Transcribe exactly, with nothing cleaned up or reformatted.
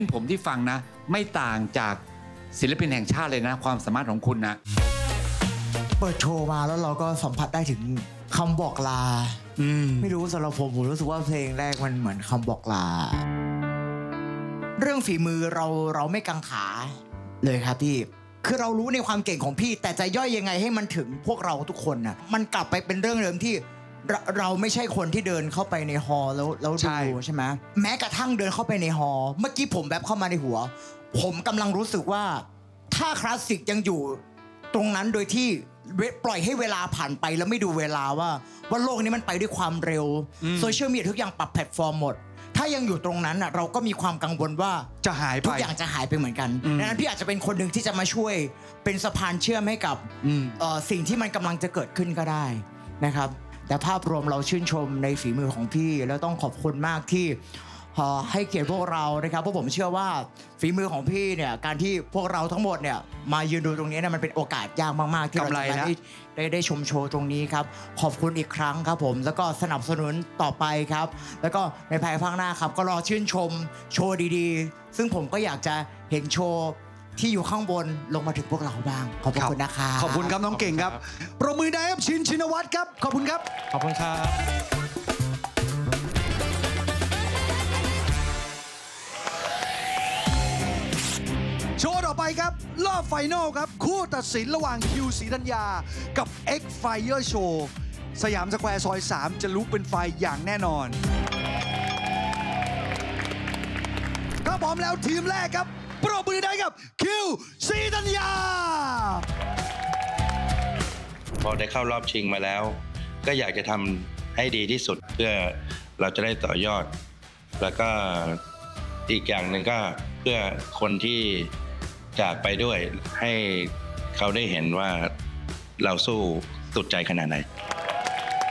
ผมที่ฟังนะไม่ต่างจากศิลปินแห่งชาติเลยนะความสามารถของคุณนะเปิดโชว์มาแล้วเราก็สัมผัสได้ถึงคำบอกลาไม่รู้สำหรับผมผมรู้สึกว่าเพลงแรกมันเหมือนคำบอกลาเรื่องฝีมือเราเราไม่กังขาเลยครับพี่คือเรารู้ในความเก่งของพี่แต่จะย่อยยังไงให้มันถึงพวกเราทุกคนน่ะมันกลับไปเป็นเรื่องเดิมที่เราเราไม่ใช่คนที่เดินเข้าไปในฮอลล์แล้วแล้วดูใช่ไหมแม้กระทั่งเดินเข้าไปในฮอลล์เมื่อกี้ผมแบบเข้ามาในหัวผมกำลังรู้สึกว่าถ้าคลาสสิกยังอยู่ตรงนั้นโดยที่ปล่อยให้เวลาผ่านไปแล้วไม่ดูเวลาว่าว่าโลกนี้มันไปด้วยความเร็วโซเชียลมีเดียทุกอย่างปรับแพลตฟอร์มหมดถ้ายังอยู่ตรงนั้นอ่ะเราก็มีความกังวลว่าจะหายไปทุกอย่างจะหายไปเหมือนกันดังนั้นพี่อาจจะเป็นคนหนึ่งที่จะมาช่วยเป็นสะพานเชื่อมให้กับสิ่งที่มันกำลังจะเกิดขึ้นก็ได้นะครับแต่ภาพรวมเราชื่นชมในฝีมือของพี่แล้วต้องขอบคุณมากที่ให้เกียรติพวกเรานะครับเพราะผมเชื่อว่าฝีมือของพี่เนี่ยการที่พวกเราทั้งหมดเนี่ยมายืนดูตรงนี้เนี่ยมันเป็นโอกาสยากมากๆที่เราจะได้ได้ได้ชมโชว์ตรงนี้ครับขอบคุณอีกครั้งครับผมแล้วก็สนับสนุนต่อไปครับแล้วก็ในภายภาคหน้าครับก็รอชื่นชมโชว์ดีๆซึ่งผมก็อยากจะเห็นโชว์ที่อยู่ข้างบนลงมาถึงพวกเราบ้างขอบคุณนะครับขอบคุณครับน้องเก่งครับปรบมือได้ครับชินชินวัตรครับขอบคุณครับขอบคุณครับโชว์ต่อไปครับรอบไฟนอลครับคู่ตัดสินระหว่างคิวศรีธัญญากับ X Fire Show สยามสแควร์ซอยสามจะลุกเป็นไฟอย่างแน่นอนถ้าพร้อมแล้วทีมแรกครับปรบมือได้กับคิวศรีธัญญาพอได้เข้ารอบชิงมาแล้วก็อยากจะทำให้ดีที่สุดเพื่อเราจะได้ต่อยอดแล้วก็อีกอย่างหนึ่งก็เพื่อคนที่จากไปด้วยให้เขาได้เห็นว่าเราสู้สุดใจขนาดไหน